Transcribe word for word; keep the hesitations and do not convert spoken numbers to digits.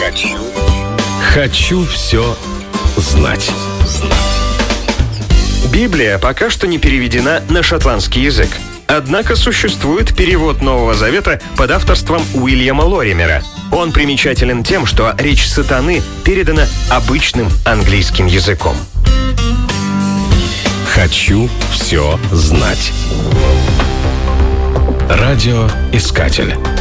Хочу. Хочу все знать. Библия пока что не переведена на шотландский язык. Однако существует перевод Нового Завета под авторством Уильяма Лоримера. Он примечателен тем, что речь сатаны передана обычным английским языком. Хочу все знать. Радиоискатель.